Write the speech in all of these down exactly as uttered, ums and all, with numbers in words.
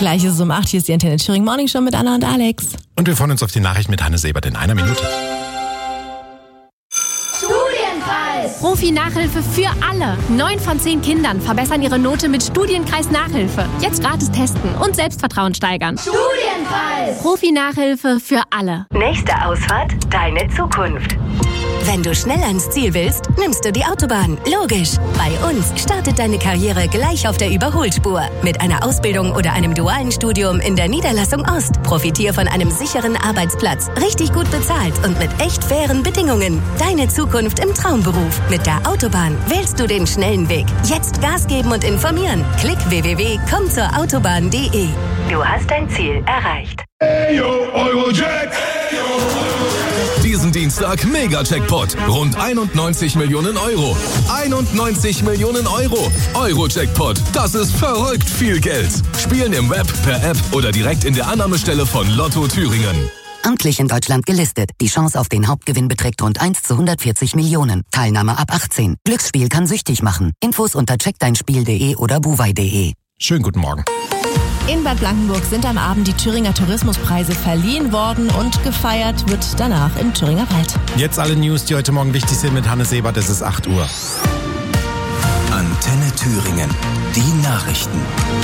Gleich ist es um acht. Hier ist die Antenne Thüringen Morning Show mit Anna und Alex. Und wir freuen uns auf die Nachricht mit Hannes Ebert in einer Minute. Studienkreis! Profi-Nachhilfe für alle. Neun von zehn Kindern verbessern ihre Note mit Studienkreis-Nachhilfe. Jetzt gratis testen und Selbstvertrauen steigern. Studienkreis! Profi-Nachhilfe für alle. Nächste Ausfahrt, deine Zukunft. Wenn du schnell ans Ziel willst, nimmst du die Autobahn. Logisch. Bei uns startet deine Karriere gleich auf der Überholspur. Mit einer Ausbildung oder einem dualen Studium in der Niederlassung Ost. Profitier von einem sicheren Arbeitsplatz. Richtig gut bezahlt und mit echt fairen Bedingungen. Deine Zukunft im Traumberuf. Mit der Autobahn wählst du den schnellen Weg. Jetzt Gas geben und informieren. Klick w w w punkt komm zur autobahn punkt de. Du hast dein Ziel erreicht. Hey yo, Eurojack! Hey yo, Eurojack! Diesen Dienstag Mega-Jackpot. Rund einundneunzig Millionen Euro. einundneunzig Millionen Euro. Euro-Jackpot. Das ist verrückt viel Geld. Spielen im Web, per App oder direkt in der Annahmestelle von Lotto Thüringen. Amtlich in Deutschland gelistet. Die Chance auf den Hauptgewinn beträgt rund eins zu hundertvierzig Millionen. Teilnahme ab achtzehn. Glücksspiel kann süchtig machen. Infos unter check dein spiel punkt de oder buwei punkt de. Schönen guten Morgen. In Bad Blankenburg sind am Abend die Thüringer Tourismuspreise verliehen worden und gefeiert wird danach im Thüringer Wald. Jetzt alle News, die heute Morgen wichtig sind mit Hannes Ebert. Es ist acht Uhr. Antenne Thüringen. Die Nachrichten.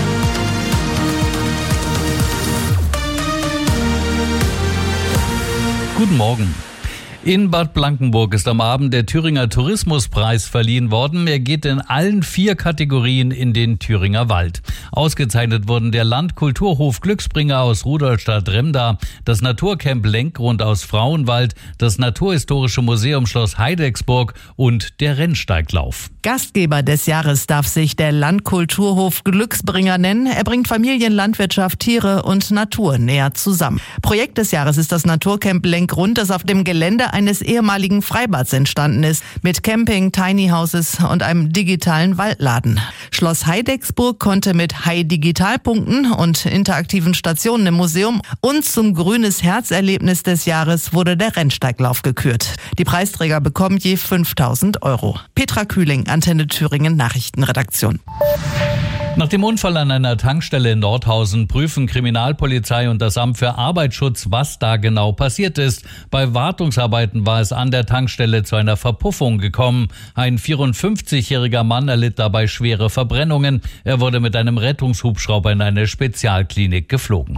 Guten Morgen. In Bad Blankenburg ist am Abend der Thüringer Tourismuspreis verliehen worden. Er geht in allen vier Kategorien in den Thüringer Wald. Ausgezeichnet wurden der Landkulturhof Glücksbringer aus Rudolstadt-Remda, das Naturcamp Lenkgrund aus Frauenwald, das Naturhistorische Museum Schloss Heidecksburg und der Rennsteiglauf. Gastgeber des Jahres darf sich der Landkulturhof Glücksbringer nennen. Er bringt Familien, Landwirtschaft, Tiere und Natur näher zusammen. Projekt des Jahres ist das Naturcamp Lenkgrund, das auf dem Gelände eines ehemaligen Freibads entstanden ist, mit Camping, Tiny Houses und einem digitalen Waldladen. Schloss Heidecksburg konnte mit High-Digital-Punkten und interaktiven Stationen im Museum und zum Grünes Herz-Erlebnis des Jahres wurde der Rennsteiglauf gekürt. Die Preisträger bekommen je fünftausend Euro. Petra Kühling, Antenne Thüringen Nachrichtenredaktion. Nach dem Unfall an einer Tankstelle in Nordhausen prüfen Kriminalpolizei und das Amt für Arbeitsschutz, was da genau passiert ist. Bei Wartungsarbeiten war es an der Tankstelle zu einer Verpuffung gekommen. Ein vierundfünfzigjähriger Mann erlitt dabei schwere Verbrennungen. Er wurde mit einem Rettungshubschrauber in eine Spezialklinik geflogen.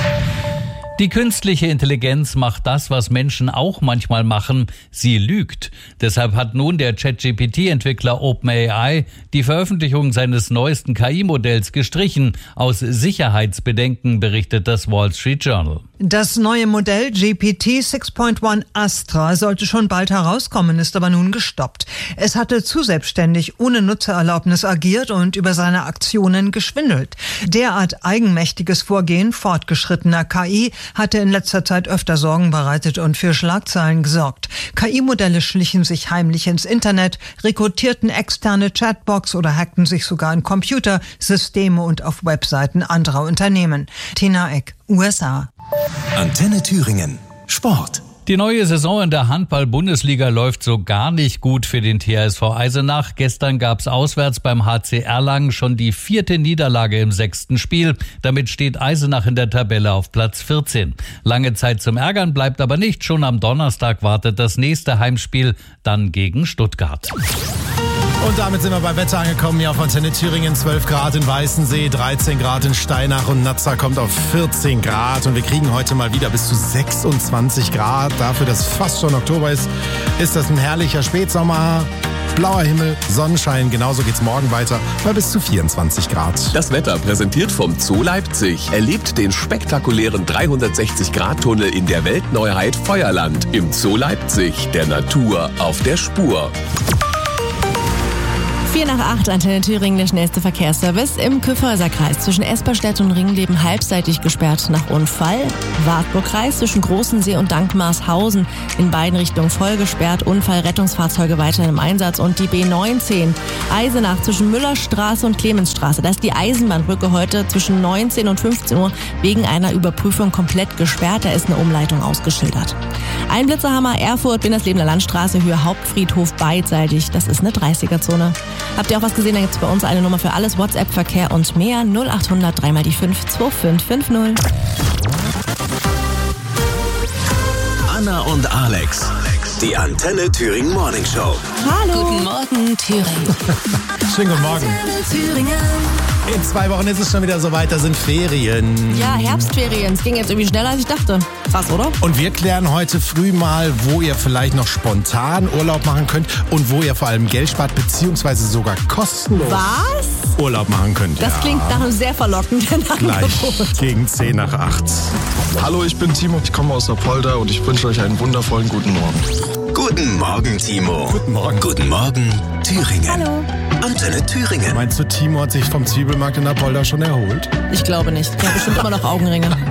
Die künstliche Intelligenz macht das, was Menschen auch manchmal machen. Sie lügt. Deshalb hat nun der ChatGPT-Entwickler OpenAI die Veröffentlichung seines neuesten K I-Modells gestrichen. Aus Sicherheitsbedenken berichtet das Wall Street Journal. Das neue Modell G P T sechs Punkt eins Astra sollte schon bald herauskommen, ist aber nun gestoppt. Es hatte zu selbstständig ohne Nutzererlaubnis agiert und über seine Aktionen geschwindelt. Derart eigenmächtiges Vorgehen fortgeschrittener K I hatte in letzter Zeit öfter Sorgen bereitet und für Schlagzeilen gesorgt. K I-Modelle schlichen sich heimlich ins Internet, rekrutierten externe Chatbots oder hackten sich sogar in Computer, Systeme und auf Webseiten anderer Unternehmen. Tina Eck, U S A. Antenne Thüringen. Sport. Die neue Saison in der Handball-Bundesliga läuft so gar nicht gut für den T H S V Eisenach. Gestern gab's auswärts beim H C Erlangen schon die vierte Niederlage im sechsten Spiel. Damit steht Eisenach in der Tabelle auf Platz vierzehn. Lange Zeit zum Ärgern bleibt aber nicht. Schon am Donnerstag wartet das nächste Heimspiel, dann gegen Stuttgart. Und damit sind wir beim Wetter angekommen, hier auf Antenne Thüringen. zwölf Grad in Weißensee, dreizehn Grad in Steinach und Nazza kommt auf vierzehn Grad. Und wir kriegen heute mal wieder bis zu sechsundzwanzig Grad. Dafür, dass fast schon Oktober ist, ist das ein herrlicher Spätsommer. Blauer Himmel, Sonnenschein, genauso geht's morgen weiter bei bis zu vierundzwanzig Grad. Das Wetter präsentiert vom Zoo Leipzig. Erlebt den spektakulären dreihundertsechzig Grad Tunnel in der Weltneuheit Feuerland. Im Zoo Leipzig, der Natur auf der Spur. vier nach acht, Antenne Thüringen, der schnellste Verkehrsservice im Kyffhäuserkreis. Zwischen Esperstedt und Ringleben halbseitig gesperrt nach Unfall. Wartburgkreis zwischen Großensee und Dankmarshausen in beiden Richtungen voll gesperrt. Unfall, Rettungsfahrzeuge weiterhin im Einsatz. Und die B neunzehn Eisenach zwischen Müllerstraße und Clemensstraße. Da ist die Eisenbahnbrücke heute zwischen neunzehn und fünfzehn Uhr wegen einer Überprüfung komplett gesperrt. Da ist eine Umleitung ausgeschildert. Ein Blitzerhammer, Erfurt, Winterslebender Landstraße, Höhe Hauptfriedhof beidseitig. Das ist eine dreißiger Zone. Habt ihr auch was gesehen? Da gibt es bei uns eine Nummer für alles. WhatsApp, Verkehr und mehr. null acht hundert drei mal die fünf zwei fünf fünf null. Anna und Alex. Die Antenne Thüringen Morning Show. Hallo. Guten Morgen, Thüringen. Schönen guten Morgen. In zwei Wochen ist es schon wieder soweit, da sind Ferien. Ja, Herbstferien. Es ging jetzt irgendwie schneller, als ich dachte. Krass, oder? Und wir klären heute früh mal, wo ihr vielleicht noch spontan Urlaub machen könnt und wo ihr vor allem Geld spart, beziehungsweise sogar kostenlos Was? Urlaub machen könnt. Das ja. klingt nach einem sehr verlockenden Gleich Angebot. gegen zehn nach acht. Hallo, ich bin Timo, ich komme aus Apolda und ich wünsche euch einen wundervollen guten Morgen. Guten Morgen, Timo. Guten Morgen. Guten Morgen, Thüringen. Hallo. Antenne Thüringen. Meinst du, Timo hat sich vom Zwiebelmarkt in Apolda schon erholt? Ich glaube nicht. Der hat bestimmt immer noch Augenringe.